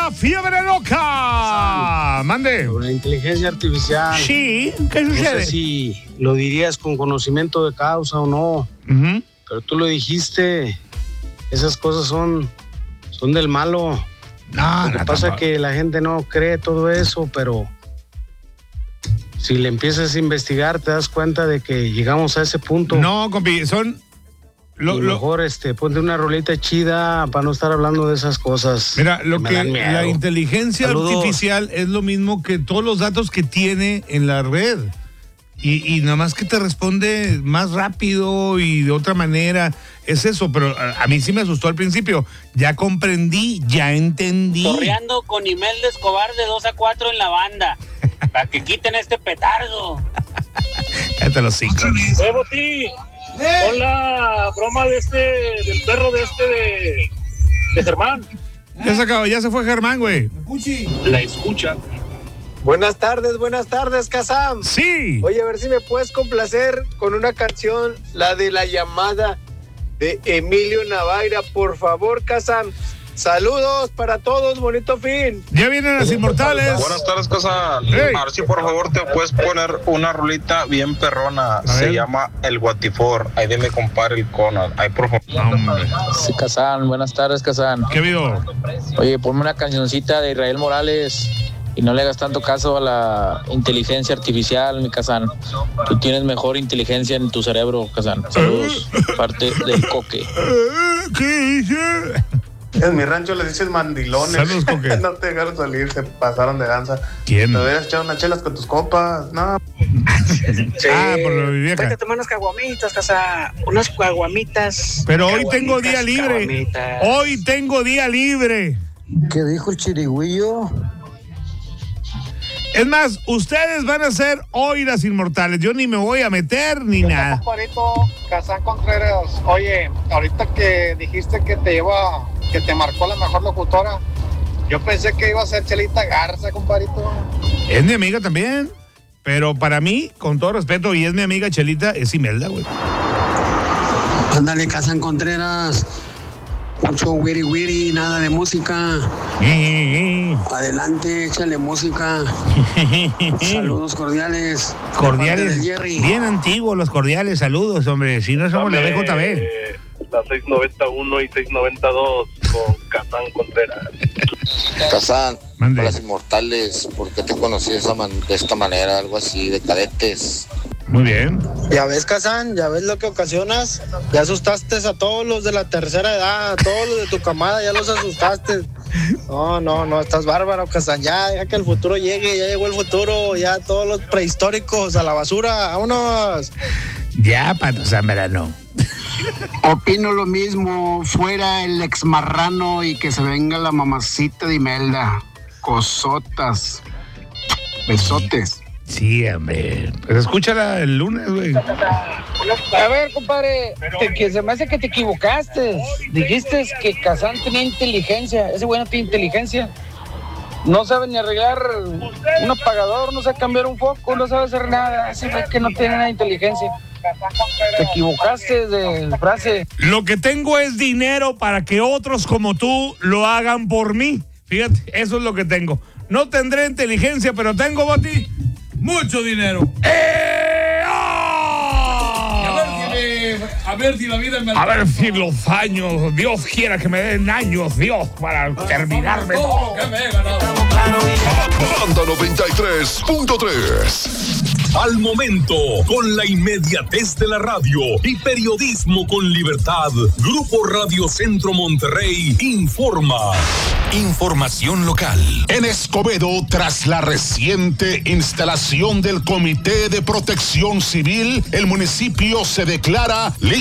La fiebre loca. Mande. Sobre la inteligencia artificial. Sí, ¿qué sucede? No sé si lo dirías con conocimiento de causa o no, pero tú lo dijiste. Esas cosas son del malo. No, Lo que pasa es que la gente no cree todo eso, pero si le empiezas a investigar te das cuenta de que llegamos a ese punto. No, compi, son... mejor ponte una rolita chida para no estar hablando de esas cosas. Mira, la inteligencia artificial es lo mismo que todos los datos que tiene en la red. Y nada más que te responde más rápido y de otra manera. Es eso, pero a mí sí me asustó al principio. Ya comprendí, ya entendí. Correando con Imelda Escobar de 2 a 4 en la banda. Para que quiten este petardo. Cállate los cinco. Boti, pon la broma del perro de Germán. Ya se acabó, ya se fue Germán, güey. La escucha. Buenas tardes, Kazam. Sí. Oye, a ver si me puedes complacer con una canción, la de La Llamada de Emilio Navaira, por favor, Kazam. Saludos para todos, bonito fin. Ya vienen las inmortales. Buenas tardes, Kazam. Hey. A ver si por favor te puedes poner una rolita bien perrona. Se llama El Guatifor. Ahí de mi compadre el Conan. Ahí por favor. Sí, Kazam, buenas tardes, Kazam. ¿Qué video? Oye, ponme una cancioncita de Israel Morales y no le hagas tanto caso a la inteligencia artificial, mi Kazam. Tú tienes mejor inteligencia en tu cerebro, Kazam. Saludos, parte del Coque. ¿Qué dice? En mi rancho les dices mandilones. Saludos, Coque. No te dejaron salir, se pasaron de danza. ¿Quién? Te hubieras echado unas chelas con tus compas. No. Sí. Ah, por lo de vieja. Vete a tomar unas caguamitas, Casa. Unas caguamitas. Pero hoy tengo día libre. Caguamitas. Hoy tengo día libre. ¿Qué dijo el chirigüillo? Es más, ustedes van a ser hoy las inmortales. Yo ni me voy a meter ni nada. Compadrito Kazam Contreras, oye, ahorita que dijiste que te marcó la mejor locutora, yo pensé que iba a ser Chelita Garza, compadrito. Es mi amiga también. Pero para mí, con todo respeto, y es mi amiga Chelita, es Imelda, güey. Ándale, Kazam Contreras. Mucho wiri wiri, nada de música. Adelante, échale música. Saludos cordiales. Cordiales. Bien antiguos los cordiales, saludos, hombre. Si no somos la BJB. La 691 y 692 con Kazam Contreras. Kazam, Mande. las inmortales, ¿por qué te conocí de esta manera? Algo así, de cadetes. Muy bien. Ya ves, Kazam, ya ves lo que ocasionas. Ya asustaste a todos los de la tercera edad, a todos los de tu camada, ya los asustaste. No, estás bárbaro, Kazam. Ya, deja que el futuro llegue, ya llegó el futuro, ya todos los prehistóricos a la basura, vámonos. Ya, Pato Zambrano. Opino lo mismo, fuera el ex marrano y que se venga la mamacita de Imelda. Cosotas. Besotes. Sí, hombre. Pues escúchala el lunes, güey. A ver, compadre, que se me hace que te equivocaste. Dijiste que Kazam tenía inteligencia. Ese güey no tiene inteligencia. No sabe ni arreglar un apagador, no sabe cambiar un foco, no sabe hacer nada. Ese güey que no tiene nada de inteligencia. Te equivocaste de frase. Lo que tengo es dinero para que otros como tú lo hagan por mí. Fíjate, eso es lo que tengo. No tendré inteligencia, pero tengo, Boti, mucho dinero. A ver si la vida me... A ver si los años, Dios quiera que me den años, Dios, para terminarme todo. Banda 93.3. Al momento, con la inmediatez de la radio y periodismo con libertad, Grupo Radio Centro Monterrey informa. Información local. En Escobedo, tras la reciente instalación del Comité de Protección Civil, el municipio se declara